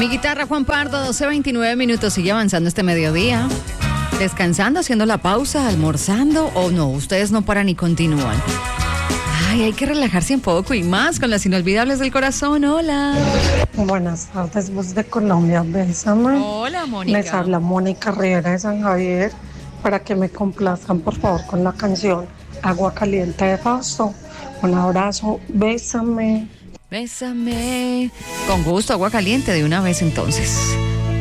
Mi guitarra, Juan Pardo, 12:29 minutos. Sigue avanzando este mediodía. Descansando, haciendo la pausa, almorzando o no. Ustedes no paran y continúan. Ay, hay que relajarse un poco y más con las inolvidables del corazón. Hola. Buenas tardes, voz de Colombia, bésame. Hola, Mónica. Les habla Mónica Rivera de San Javier para que me complazcan por favor con la canción Agua Caliente de Fausto. Un abrazo, bésame. Bésame. Con gusto, agua caliente de una vez entonces.